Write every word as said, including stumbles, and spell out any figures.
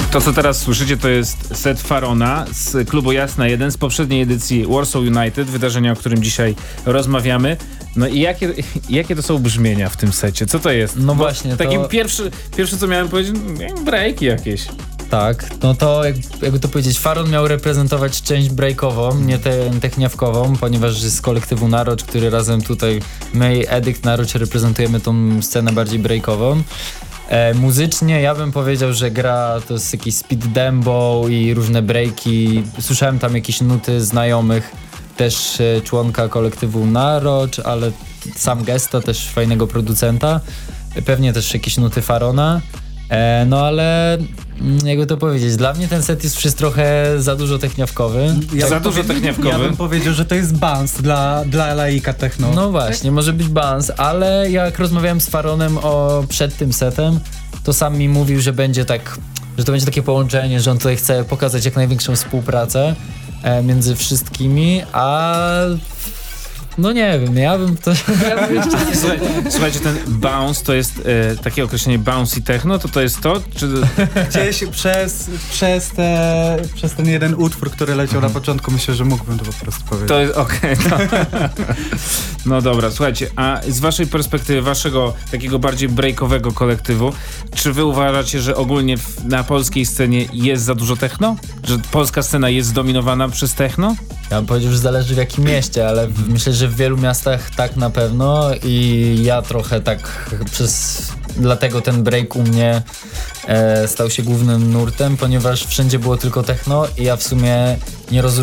To, co teraz słyszycie, to jest set Farona z klubu Jasna jeden z poprzedniej edycji Warsaw United, wydarzenia, o którym dzisiaj rozmawiamy. No i jakie, jakie to są brzmienia w tym secie? Co to jest? No Bo właśnie, takim to... pierwszy, pierwsze, co miałem powiedzieć, breaki jakieś. Tak, no to jak, jakby to powiedzieć, Faron miał reprezentować część breakową, nie tę techniawkową, ponieważ z kolektywu Naroć, który razem tutaj my i Edykt Naroć reprezentujemy tą scenę bardziej breakową. E, muzycznie ja bym powiedział, że gra to jest jakiś speed dembo i różne breaki. Słyszałem tam jakieś nuty znajomych, też e, członka kolektywu Naroć, ale sam Gesta, też fajnego producenta. E, pewnie też jakieś nuty Farona. E, no ale jakby to powiedzieć, dla mnie ten set jest już trochę za dużo techniawkowy. Ja za dużo techniawkowy? Ja bym powiedział, że to jest bounce dla, dla laika techno. No właśnie, może być bounce, ale jak rozmawiałem z Faronem o, przed tym setem, to sam mi mówił, że będzie tak, że to będzie takie połączenie, że on tutaj chce pokazać jak największą współpracę e, między wszystkimi, a no nie wiem, ja bym to... Ja bym jeszcze nie Słuchaj, słuchajcie, ten bounce to jest e, takie określenie bouncy techno, to to jest to? Czy... Gdzieś przez, przez, te, przez ten jeden utwór, który leciał mhm. na początku, myślę, że mógłbym to po prostu powiedzieć. To jest okej. Okay, no. no dobra, słuchajcie, a z waszej perspektywy, waszego takiego bardziej breakowego kolektywu, czy wy uważacie, że ogólnie w, na polskiej scenie jest za dużo techno? Że polska scena jest zdominowana przez techno? Ja bym powiedział, że zależy w jakim mieście, ale w, myślę, że w wielu miastach tak na pewno i ja trochę tak przez... Dlatego ten break u mnie e, stał się głównym nurtem, ponieważ wszędzie było tylko techno i ja w sumie nie rozumiem